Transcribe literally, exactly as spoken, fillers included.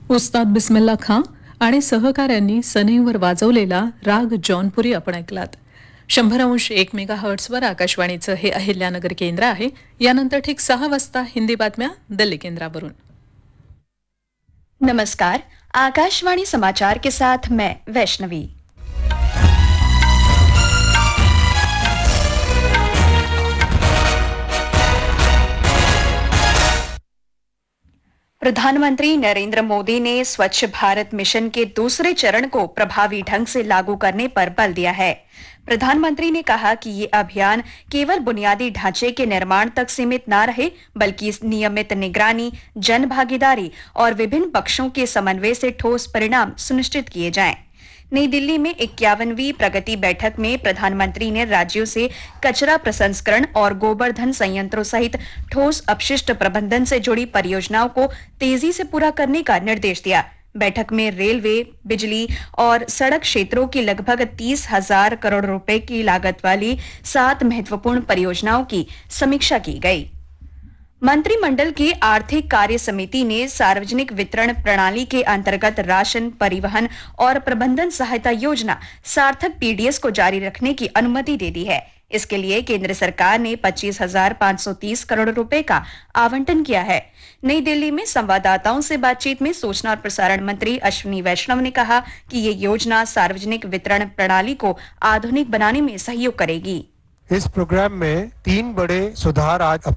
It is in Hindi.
उस्ताद बिस्मिल्ला खां आणि सहकाऱ्यांनी सनईवर वाजवलेला राग जॉनपुरी आपण ऐकलात. शंभर अंश एक मेगा हर्ट्सवर आकाशवाणीचं हे अहिल्यानगर केंद्र आहे. यानंतर ठीक सहा वाजता हिंदी बातम्या दिल्ली केंद्रावरून. नमस्कार, आकाशवाणी समाचार के साथ मैं वैष्णवी। प्रधानमंत्री नरेंद्र मोदी ने स्वच्छ भारत मिशन के दूसरे चरण को प्रभावी ढंग से लागू करने पर बल दिया है। प्रधानमंत्री ने कहा कि ये अभियान केवल बुनियादी ढांचे के निर्माण तक सीमित न रहे, बल्कि इस नियमित निगरानी, जन भागीदारी और विभिन्न पक्षों के समन्वय से ठोस परिणाम सुनिश्चित किए जाएं। नई दिल्ली में इक्यावनवीं प्रगति बैठक में प्रधानमंत्री ने राज्यों से कचरा प्रसंस्करण और गोबरधन संयंत्रों सहित ठोस अपशिष्ट प्रबंधन से जुड़ी परियोजनाओं को तेजी से पूरा करने का निर्देश दिया। बैठक में रेलवे, बिजली और सड़क क्षेत्रों की लगभग तीस हजार करोड़ रुपए की लागत वाली सात महत्वपूर्ण परियोजनाओं की समीक्षा की गई। मंत्रिमंडल की आर्थिक कार्य समिति ने सार्वजनिक वितरण प्रणाली के अंतर्गत राशन, परिवहन और प्रबंधन सहायता योजना सार्थक पीडीएस को जारी रखने की अनुमति दे दी है। इसके लिए केंद्र सरकार ने पच्चीस हजार पाँच सौ तीस करोड़ रुपए का आवंटन किया है। नई दिल्ली में संवाददाताओं से बातचीत में सूचना और प्रसारण मंत्री अश्विनी वैष्णव ने कहा कि ये योजना सार्वजनिक वितरण प्रणाली को आधुनिक बनाने में सहयोग करेगी। इस प्रोग्राम में तीन बड़े सुधार आज